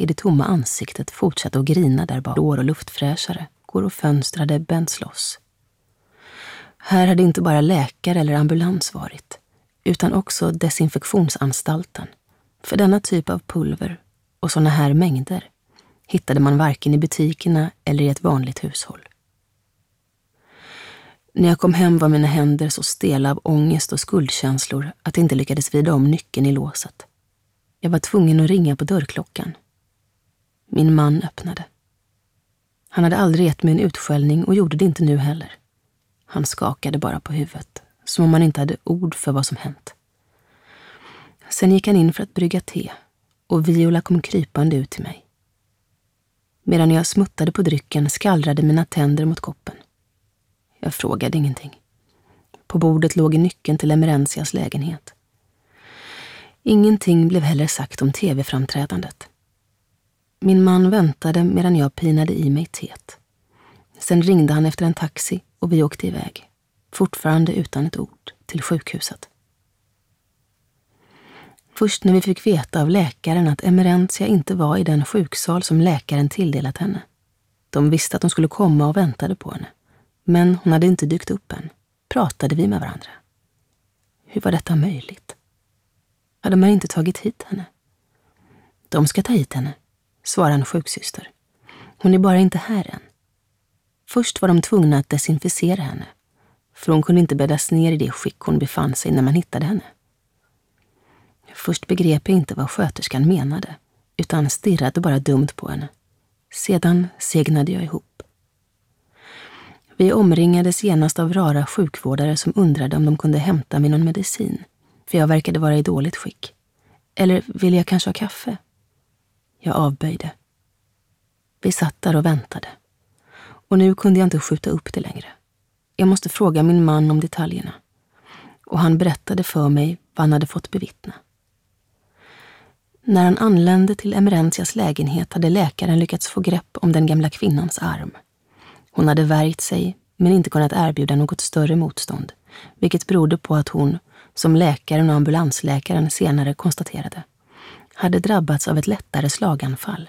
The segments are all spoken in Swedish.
i det tomma ansiktet fortsatte att grina där bak. Lår och luftfräschare går och fönstrade bänds loss. Här hade inte bara läkare eller ambulans varit, utan också desinfektionsanstalten. För denna typ av pulver och såna här mängder hittade man varken i butikerna eller i ett vanligt hushåll. När jag kom hem var mina händer så stela av ångest och skuldkänslor att jag inte lyckades vrida om nyckeln i låset. Jag var tvungen att ringa på dörrklockan. Min man öppnade. Han hade aldrig gett mig en utskällning och gjorde det inte nu heller. Han skakade bara på huvudet, som om han inte hade ord för vad som hänt. Sen gick han in för att brygga te och Viola kom krypande ut till mig. Medan jag smuttade på drycken skallrade mina tänder mot koppen. Jag frågade ingenting. På bordet låg nyckeln till Emerencias lägenhet. Ingenting blev heller sagt om tv-framträdandet. Min man väntade medan jag pinade i mig teet. Sen ringde han efter en taxi och vi åkte iväg, fortfarande utan ett ord, till sjukhuset. Först när vi fick veta av läkaren att Emerencia inte var i den sjuksal som läkaren tilldelat henne. De visste att de skulle komma och väntade på henne. Men hon hade inte dykt upp än. Pratade vi med varandra. Hur var detta möjligt? Hade man inte tagit hit henne? De ska ta hit henne, svarade en sjuksyster. Hon är bara inte här än. Först var de tvungna att desinficera henne. För hon kunde inte bäddas ner i det skick hon befann sig när man hittade henne. Först begrep jag inte vad sköterskan menade, utan stirrade bara dumt på henne. Sedan segnade jag ihop. Vi omringades genast av rara sjukvårdare som undrade om de kunde hämta mig någon medicin, för jag verkade vara i dåligt skick. Eller ville jag kanske ha kaffe? Jag avböjde. Vi satt där och väntade. Och nu kunde jag inte skjuta upp det längre. Jag måste fråga min man om detaljerna. Och han berättade för mig vad han hade fått bevittna. När han anlände till Emerencias lägenhet hade läkaren lyckats få grepp om den gamla kvinnans arm. Hon hade värjt sig men inte kunnat erbjuda något större motstånd, vilket berodde på att hon, som läkaren och ambulansläkaren senare konstaterade, hade drabbats av ett lättare slaganfall.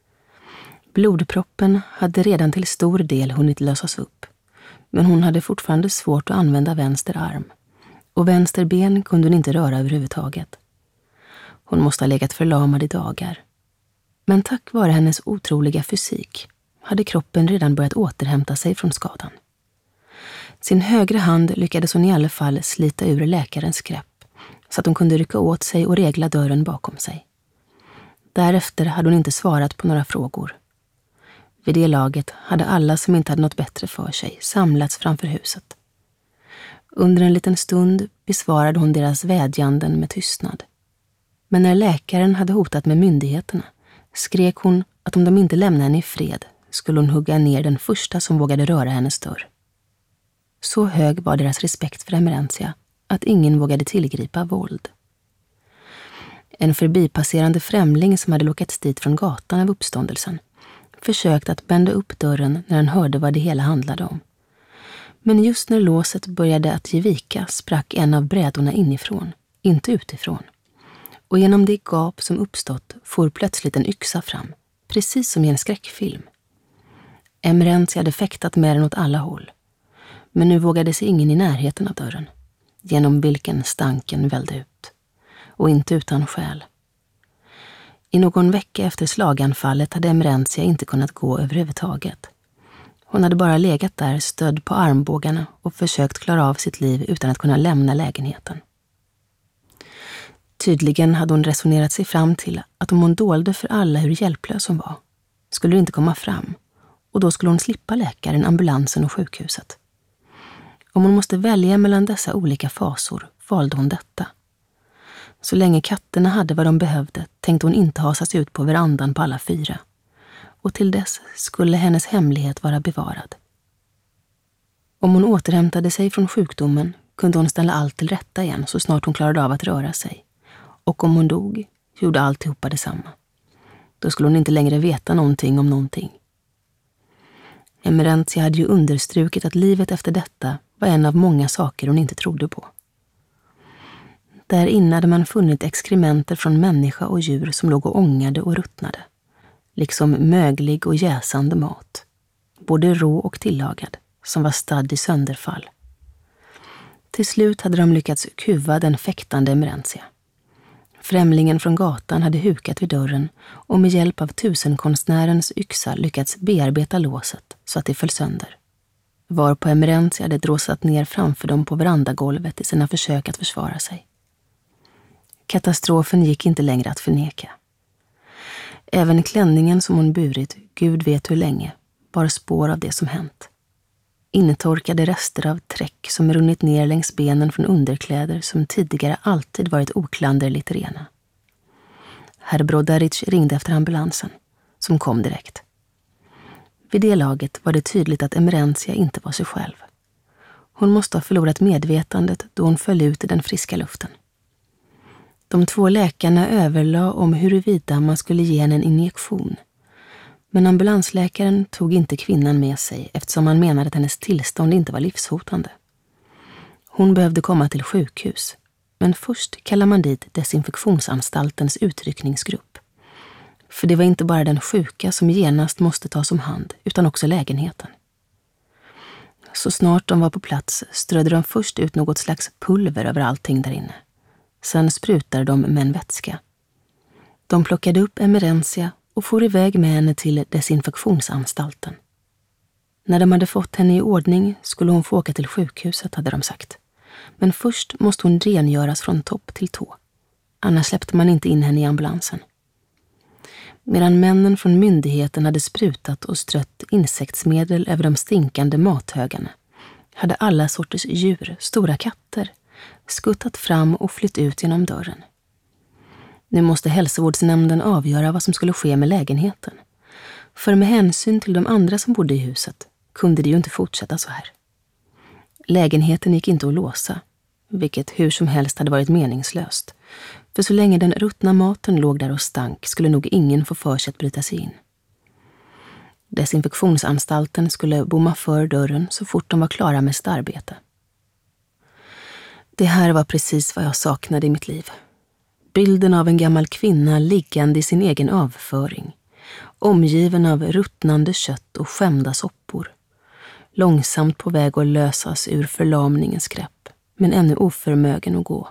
Blodproppen hade redan till stor del hunnit lösas upp, men hon hade fortfarande svårt att använda vänster arm, och vänster ben kunde hon inte röra överhuvudtaget. Hon måste ha legat förlamad i dagar. Men tack vare hennes otroliga fysik hade kroppen redan börjat återhämta sig från skadan. Sin högra hand lyckades hon i alla fall slita ur läkarens grepp så att hon kunde rycka åt sig och regla dörren bakom sig. Därefter hade hon inte svarat på några frågor. Vid det laget hade alla som inte hade något bättre för sig samlats framför huset. Under en liten stund besvarade hon deras vädjanden med tystnad. Men när läkaren hade hotat med myndigheterna skrek hon att om de inte lämnade henne i fred skulle hon hugga ner den första som vågade röra hennes dörr. Så hög var deras respekt för Emerencia att ingen vågade tillgripa våld. En förbipasserande främling som hade lockats dit från gatan av uppståndelsen försökte att bända upp dörren när han hörde vad det hela handlade om. Men just när låset började att ge vika sprack en av brädorna inifrån, inte utifrån. Och genom det gap som uppstått for plötsligt en yxa fram, precis som i en skräckfilm. Emerencia hade fäktat med den åt alla håll. Men nu vågade sig ingen i närheten av dörren, genom vilken stanken vällde ut. Och inte utan skäl. I någon vecka efter slaganfallet hade Emerencia inte kunnat gå överhuvudtaget. Hon hade bara legat där stödd på armbågarna och försökt klara av sitt liv utan att kunna lämna lägenheten. Tydligen hade hon resonerat sig fram till att om hon dolde för alla hur hjälplös hon var, skulle det inte komma fram, och då skulle hon slippa läkaren, ambulansen och sjukhuset. Om hon måste välja mellan dessa olika fasor valde hon detta. Så länge katterna hade vad de behövde tänkte hon inte hasas ut på verandan på alla fyra, och till dess skulle hennes hemlighet vara bevarad. Om hon återhämtade sig från sjukdomen kunde hon ställa allt till rätta igen så snart hon klarade av att röra sig. Och om hon dog gjorde alltihopa detsamma. Då skulle hon inte längre veta någonting om någonting. Emerencia hade ju understrukit att livet efter detta var en av många saker hon inte trodde på. Där inne hade man funnit exkrementer från människa och djur som låg och ångade och ruttnade. liksom möglig och jäsande mat, både rå och tillagad, som var stadd i sönderfall. Till slut hade de lyckats kuva den fäktande Emerentia. Främlingen från gatan hade hukat vid dörren och med hjälp av tusenkonstnärens yxa lyckats bearbeta låset så att det föll sönder. Varpå Emerentia hade dråsat ner framför dem på verandagolvet i sina försök att försvara sig. Katastrofen gick inte längre att förneka. Även klänningen som hon burit, Gud vet hur länge, bar spår av det som hänt. Innetorkade rester av träck som runnit ner längs benen från underkläder som tidigare alltid varit oklanderligt rena. Herr Brodaric ringde efter ambulansen, som kom direkt. Vid det laget var det tydligt att Emerentia inte var sig själv. Hon måste ha förlorat medvetandet då hon föll ut i den friska luften. De 2 läkarna överlade om huruvida man skulle ge henne en injektion. Men ambulansläkaren tog inte kvinnan med sig eftersom han menade att hennes tillstånd inte var livshotande. Hon behövde komma till sjukhus, men först kallade man dit desinfektionsanstaltens utryckningsgrupp. För det var inte bara den sjuka som genast måste tas om hand, utan också lägenheten. Så snart de var på plats strödde de först ut något slags pulver över allting där inne. Sen sprutade de med en vätska. De plockade upp Emerentia och for iväg med henne till desinfektionsanstalten. När de hade fått henne i ordning skulle hon få åka till sjukhuset, hade de sagt. Men först måste hon rengöras från topp till tå. Annars släppte man inte in henne i ambulansen. Medan männen från myndigheten hade sprutat och strött insektsmedel över de stinkande mathögarna hade alla sorters djur, stora katter, skuttat fram och flytt ut genom dörren. Nu måste hälsovårdsnämnden avgöra vad som skulle ske med lägenheten. För med hänsyn till de andra som bodde i huset kunde det ju inte fortsätta så här. Lägenheten gick inte att låsa, vilket hur som helst hade varit meningslöst. För så länge den ruttna maten låg där och stank skulle nog ingen få för sig att bryta sig in. Desinfektionsanstalten skulle bomma för dörren så fort de var klara med sitt arbete. Det här var precis vad jag saknade i mitt liv. Bilden av en gammal kvinna liggande i sin egen avföring, omgiven av ruttnande kött och skämda soppor, långsamt på väg att lösas ur förlamningens grepp, men ännu oförmögen att gå.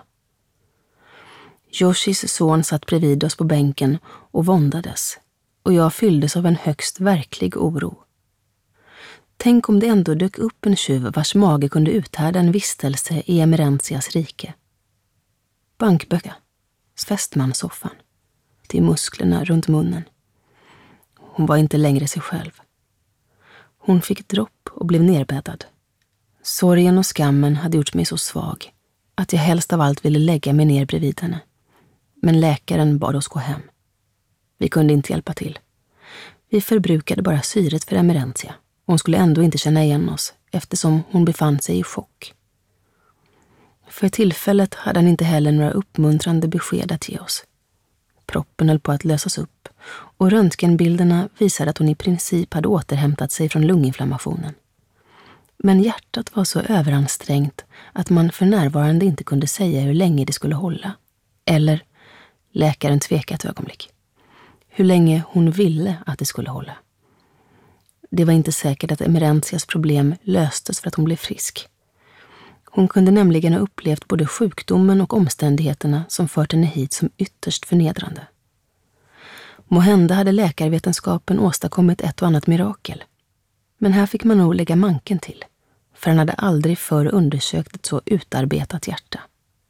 Yoshis son satt bredvid oss på bänken och våndades, och jag fylldes av en högst verklig oro. Tänk om det ändå dök upp en tjuv vars mage kunde uthärda en vistelse i Emerentias rike. Bankböcka, fästmanssoffan, till musklerna runt munnen. Hon var inte längre sig själv. Hon fick dropp och blev nerbäddad. Sorgen och skammen hade gjort mig så svag att jag helst av allt ville lägga mig ner bredvid henne. Men läkaren bad oss gå hem. Vi kunde inte hjälpa till. Vi förbrukade bara syret för Emerentia. Hon skulle ändå inte känna igen oss eftersom hon befann sig i chock. För tillfället hade han inte heller några uppmuntrande besked att ge oss. Proppen höll på att lösas upp och röntgenbilderna visade att hon i princip hade återhämtat sig från lunginflammationen. Men hjärtat var så överansträngt att man för närvarande inte kunde säga hur länge det skulle hålla. Eller, läkaren tvekade ett ögonblick, hur länge hon ville att det skulle hålla. Det var inte säkert att Emerentias problem löstes för att hon blev frisk. Hon kunde nämligen ha upplevt både sjukdomen och omständigheterna som fört henne hit som ytterst förnedrande. Måhända hade läkarvetenskapen åstadkommit ett och annat mirakel. Men här fick man nog lägga manken till, för han hade aldrig förr undersökt ett så utarbetat hjärta.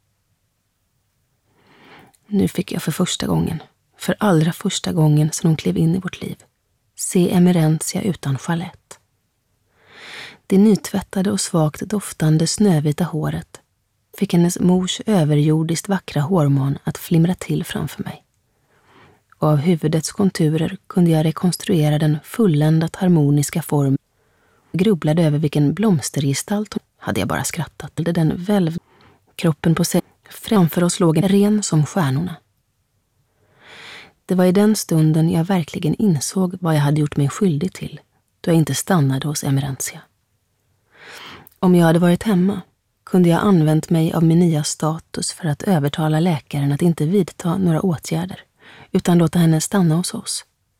Nu fick jag för allra första gången sedan hon klev in i vårt liv, se Emerentia utan chalett. Det nytvättade och svagt doftande snövita håret fick hennes mors överjordiskt vackra hårmån att flimra till framför mig. Och av huvudets konturer kunde jag rekonstruera den fulländat harmoniska form. Grubblade över vilken blomstergestalt hade jag bara skrattat. Den välv kroppen på sig. Framför oss låg en ren som stjärnorna. Det var i den stunden jag verkligen insåg vad jag hade gjort mig skyldig till, då jag inte stannade hos Emerentia. Om jag hade varit hemma kunde jag använt mig av min nya status för att övertala läkaren att inte vidta några åtgärder, utan låta henne stanna hos oss.